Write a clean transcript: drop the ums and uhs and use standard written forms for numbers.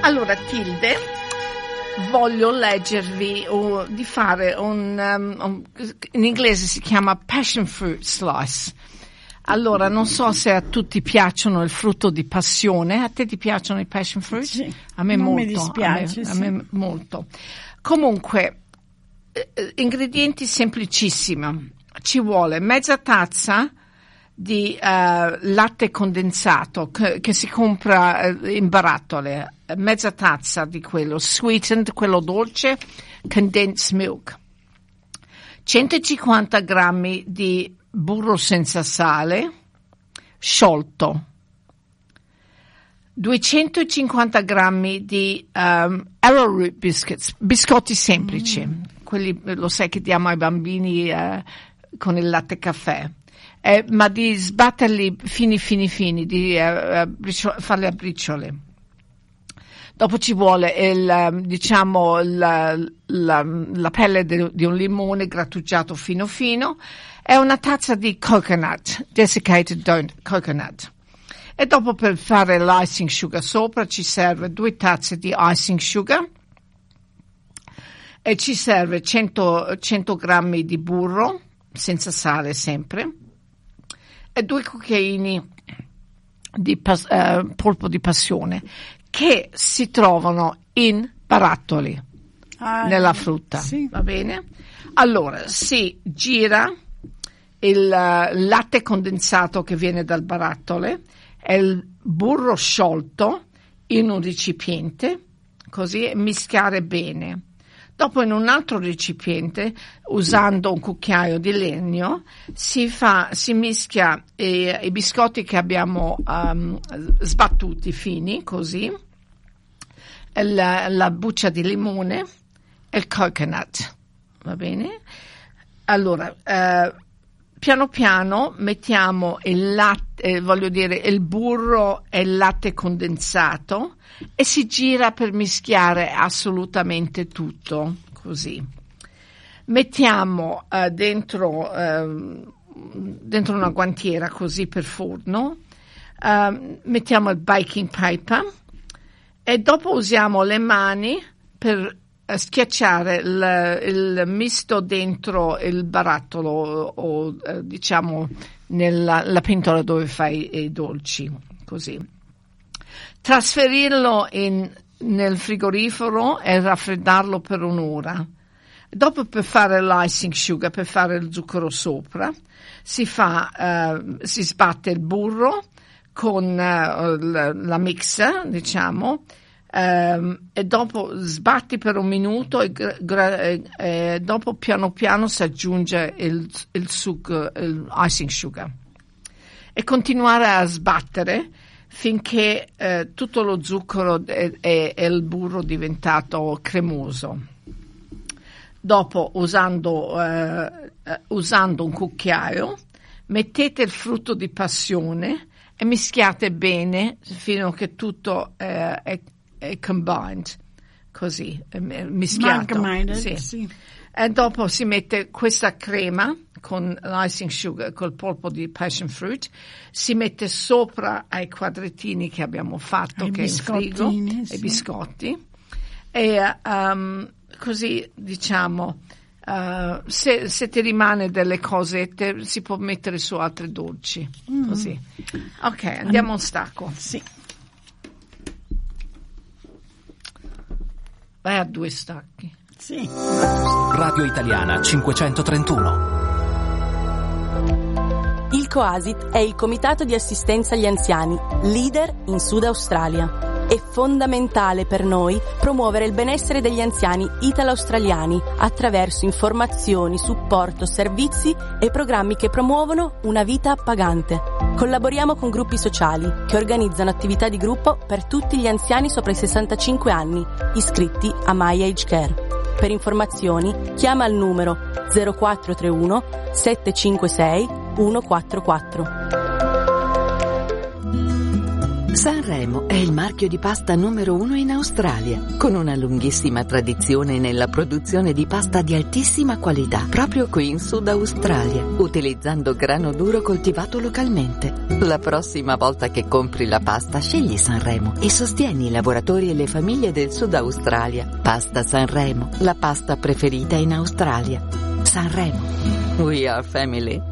Allora, Tilde, voglio leggervi di fare in inglese si chiama passion fruit slice. Allora, non so se a tutti piacciono il frutto di passione. A te ti piacciono i passion fruit? Sì, a me non molto. Mi dispiace, a me molto. Comunque, ingredienti semplicissimi. Ci vuole mezza tazza di latte condensato che si compra in barattole, mezza tazza di quello sweetened, quello dolce, condensed milk, 150 grammi di burro senza sale sciolto, 250 grammi di arrowroot biscuits, biscotti semplici, quelli lo sai che diamo ai bambini con il latte caffè. Ma di sbatterli fini, di farli a briciole. Dopo ci vuole la pelle di un limone grattugiato fino e una tazza di coconut, desiccated coconut. E dopo per fare l'icing sugar sopra ci serve 2 tazze di icing sugar e ci serve 100 grammi di burro, senza sale sempre, e 2 cucchiaini di polpo di passione che si trovano in barattoli nella frutta. Sì. Va bene? Allora si gira il latte condensato che viene dal barattolo e il burro sciolto in un recipiente, così mischiare bene. Dopo in un altro recipiente, usando un cucchiaio di legno, si mischia i biscotti che abbiamo sbattuti fini, così, la buccia di limone e il coconut, va bene? Allora, piano piano mettiamo il latte, il burro e il latte condensato e si gira per mischiare assolutamente tutto, così. Mettiamo dentro una guantiera così per forno, mettiamo il baking paper e dopo usiamo le mani per schiacciare il misto dentro il barattolo o diciamo nella pentola dove fai i dolci, così. Trasferirlo nel frigorifero e raffreddarlo per un'ora. Dopo, per fare l'icing sugar, per fare il zucchero sopra, si sbatte il burro con la mixer, diciamo, e dopo sbatti per un minuto e dopo piano piano si aggiunge il succo, il icing sugar, e continuare a sbattere finché tutto lo zucchero e il burro diventato cremoso. Dopo, usando un cucchiaio, mettete il frutto di passione e mischiate bene fino a che tutto è combined, così, mischiato. Sì. E dopo si mette questa crema con l'icing sugar, col polpo di passion fruit, si mette sopra ai quadrettini che abbiamo fatto, che è in frigo, sì. I biscotti, e così, diciamo, se ti rimane delle cosette si può mettere su altri dolci, così. Ok, andiamo a un stacco. Sì. Vai a 2 stacchi. Sì. Radio Italiana 531. Il COASIT è il Comitato di Assistenza agli Anziani, leader in Sud Australia. È fondamentale per noi promuovere il benessere degli anziani italo-australiani attraverso informazioni, supporto, servizi e programmi che promuovono una vita appagante. Collaboriamo con gruppi sociali che organizzano attività di gruppo per tutti gli anziani sopra i 65 anni, iscritti a My Age Care. Per informazioni chiama al numero 0431 756 144. Sanremo è il marchio di pasta numero 1 in Australia, con una lunghissima tradizione nella produzione di pasta di altissima qualità, proprio qui in Sud Australia, utilizzando grano duro coltivato localmente. La prossima volta che compri la pasta, scegli Sanremo e sostieni i lavoratori e le famiglie del Sud Australia. Pasta Sanremo, la pasta preferita in Australia. Sanremo. We are family.